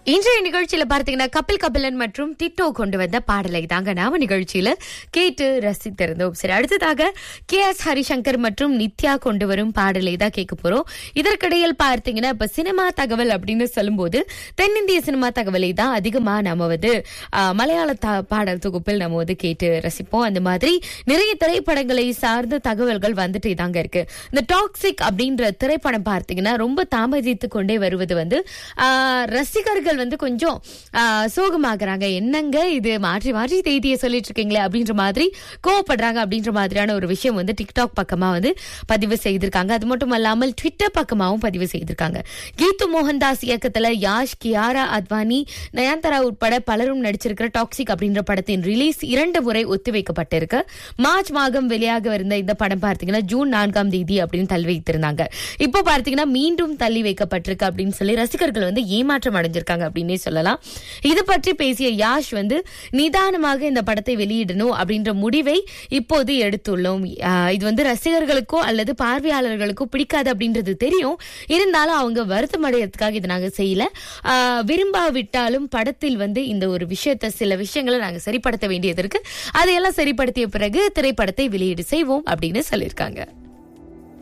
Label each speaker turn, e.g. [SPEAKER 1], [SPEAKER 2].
[SPEAKER 1] இன்றைய நிகழ்ச்சியில பார்த்தீங்கன்னா கபில் கபிலன் மற்றும் டிட்டோ கொண்டு வந்த பாடலை தாங்க நாம நிகழ்ச்சியில கேட்டு ரசித்திருந்தோம். சரி, அடுத்ததாக KS ஹரிசங்கர் மற்றும் நித்யா கொண்டு வரும் பாடலை தான் கேட்க போறோம். இதற்கிடையில் பார்த்தீங்கன்னா இப்ப சினிமா தகவல் அப்படின்னு சொல்லும்போது தென்னிந்திய சினிமா தகவலை தான் அதிகமா நம்ம மலையாள பாடல் தொகுப்பில் நம்ம கேட்டு ரசிப்போம். அந்த மாதிரி நிறைய திரைப்படங்களை சார்ந்த தகவல்கள் வந்துட்டே தாங்க இருக்கு. இந்த டாக்ஸிக் அப்படின்ற திரைப்படம் பார்த்தீங்கன்னா ரொம்ப தாமதித்து கொண்டே வருவது ரசிகர்கள் கொஞ்சம் சோகமாகறாங்க. என்னங்க இது மாற்றி மாற்றி தேதியை சொல்லிட்டு இருக்கீங்களே அப்படின்ற மாதிரி கோவப்படுறாங்க அப்படின்ற மாதிரியான ஒரு விஷயம் டிக்டாக் பக்கமா பதிவு செய்திருக்காங்க. அது மட்டும் இல்லாமல் ட்விட்டர் பக்கமாவும் பதிவு செய்திருக்காங்க. கீது மோகன்தாஸ் இயக்கத்துல யாஷ், கியாரா அத்வானி, நயன்தாரா உட்பட பலரும் நடிச்சிருக்கிற டாக்ஸிக் அப்படின்ற படத்தின் ரிலீஸ் 2 முறை ஒத்திவைக்கப்பட்டிருக்கு. மார்ச் மாதம் வெளியாக இருந்த இந்த படம் பார்த்தீங்கன்னா ஜூன் 4ஆம் தேதி அப்படின்னு தள்ளி வைத்திருந்தாங்க. இப்போ பார்த்தீங்கன்னா மீண்டும் தள்ளி வைக்கப்பட்டிருக்கு அப்படின்னு சொல்லி ரசிகர்கள் ஏமாற்றம் அடைஞ்சிருக்காங்க அப்படின்னே சொல்லலாம். இது பற்றி பேசிய யாஷ் நிதானமாக இந்த படத்தை வெளியிடணும் அப்படின்ற முடிவை இப்போது எடுத்துள்ளோம். இது ரசிகர்களுக்கோ அல்லது பார்வையாளர்களுக்கோ பிடிக்காது அப்படின்றது தெரியும். இருந்தாலும் அவங்க வருத்தம் அடையறதுக்காக இதை நாங்க செய்யல. விரும்பாவிட்டாலும் படத்தில் இந்த ஒரு விஷயத்தை சில விஷயங்களை நாங்க சரிப்படுத்த வேண்டியது இருக்கு. அதையெல்லாம் சரிப்படுத்திய பிறகு திரைப்படத்தை வெளியீடு செய்வோம் அப்படின்னு சொல்லியிருக்காங்க.